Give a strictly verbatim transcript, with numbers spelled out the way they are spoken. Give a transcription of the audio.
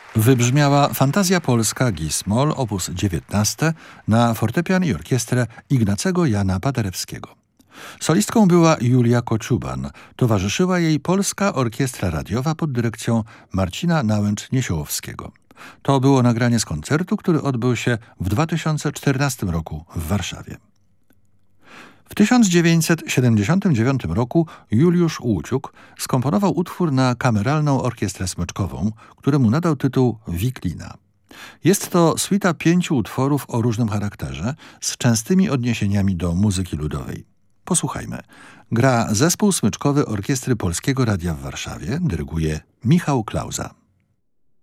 Wybrzmiała Fantazja Polska Gismol op. dziewiętnaście na fortepian i orkiestrę Ignacego Jana Paderewskiego. Solistką była Julia Koczuban. Towarzyszyła jej Polska Orkiestra Radiowa pod dyrekcją Marcina Nałęcz-Niesiołowskiego. To było nagranie z koncertu, który odbył się w dwa tysiące czternastym roku w Warszawie. W tysiąc dziewięćset siedemdziesiątym dziewiątym roku Juliusz Łuciuk skomponował utwór na kameralną orkiestrę smyczkową, któremu nadał tytuł Wiklina. Jest to suita pięciu utworów o różnym charakterze, z częstymi odniesieniami do muzyki ludowej. Posłuchajmy. Gra Zespół Smyczkowy Orkiestry Polskiego Radia w Warszawie, dyryguje Michał Klauza.